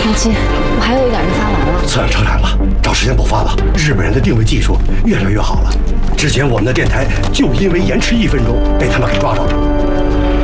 小七，我还有一点就发完了。 测量车产吧，找时间补发吧。日本人的定位技术越来越好了，之前我们的电台就因为延迟1分钟被他们给抓着了。